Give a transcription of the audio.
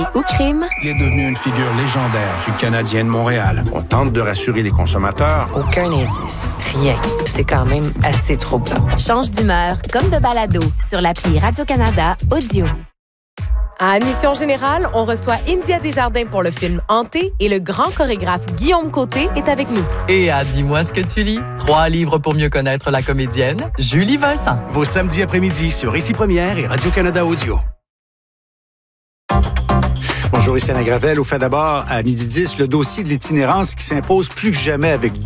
Ou crime. Il est devenu une figure légendaire du Canadien de Montréal. On tente de rassurer les consommateurs. Aucun indice. Rien. C'est quand même assez troublant. Change d'humeur comme de balado sur l'appli Radio-Canada Audio. À Admission Générale, on reçoit India Desjardins pour le film Hanté et le grand chorégraphe Guillaume Côté est avec nous. Et à Dis-moi ce que tu lis, 3 livres pour mieux connaître la comédienne Julie Vincent. Vos samedis après-midi sur Ici Première et Radio-Canada Audio. Bonjour, ici Alain Gravel. Au fait d'abord, à 12h10, le dossier de l'itinérance qui s'impose plus que jamais avec